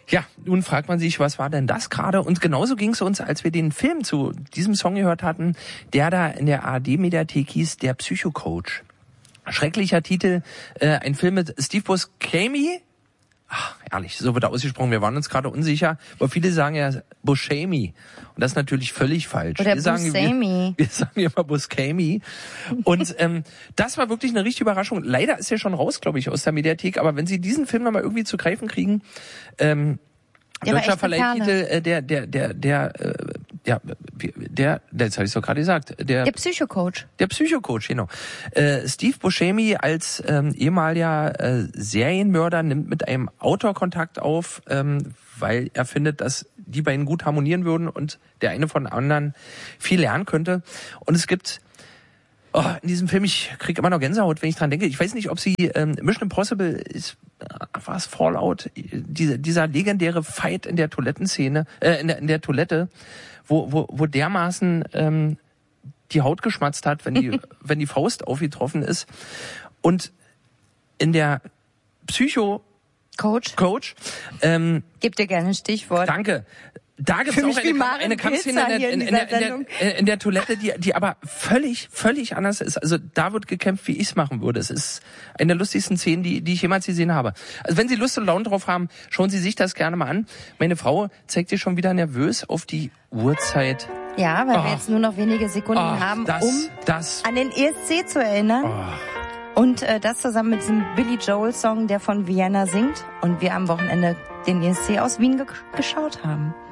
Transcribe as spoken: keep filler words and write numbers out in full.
Ja, nun fragt man sich, was war denn das gerade? Und genauso ging es uns, als wir den Film zu diesem Song gehört hatten, der da in der A R D-Mediathek hieß, der Psychocoach. Schrecklicher Titel, äh, ein Film mit Steve Buscemi. Ach, ehrlich, so wird er ausgesprochen. Wir waren uns gerade unsicher, aber viele sagen ja Buscemi. Und das ist natürlich völlig falsch. Oder wir sagen, Buscemi. Wir, wir sagen immer Buscemi. Und ähm, das war wirklich eine richtige Überraschung. Leider ist er schon raus, glaube ich, aus der Mediathek. Aber wenn Sie diesen Film nochmal irgendwie zu greifen kriegen, ähm, Der war deutscher echt eine Verleihtitel, äh, der, der, der, der, äh, ja, der, das habe ich doch gerade gesagt, der, Der Psychocoach. der Psychocoach, genau. Äh, Steve Buscemi als ähm, ehemaliger äh, Serienmörder nimmt mit einem Autor Kontakt auf, ähm, weil er findet, dass die beiden gut harmonieren würden und der eine von dem anderen viel lernen könnte. Und es gibt oh, in diesem Film, ich kriege immer noch Gänsehaut, wenn ich dran denke. Ich weiß nicht, ob Sie ähm, Mission Impossible ist, war es Fallout, diese, dieser legendäre Fight in der Toilettenszene, äh, in der, in der Toilette, wo, wo, wo dermaßen ähm, die Haut geschmatzt hat, wenn die, wenn die Faust aufgetroffen ist. Und in der Psycho Coach. Coach, ähm, Gib dir gerne ein Stichwort. Danke. Da gibt es Für auch mich wie eine, Maren eine Kampfszene Pilzer in der, hier in, in in, der, dieser in, der, in der Toilette, die, die aber völlig, völlig anders ist. Also da wird gekämpft, wie ich es machen würde. Es ist eine der lustigsten Szenen, die, die ich jemals gesehen habe. Also wenn Sie Lust und Laune drauf haben, schauen Sie sich das gerne mal an. Meine Frau zeigt dir schon wieder nervös auf die Uhrzeit. Ja, weil Oh. wir jetzt nur noch wenige Sekunden Oh, haben, das, um das. an den E S C zu erinnern. Oh. Und äh, das zusammen mit diesem Billy Joel Song, der von Vienna singt. Und wir am Wochenende den E S C aus Wien ge- geschaut haben.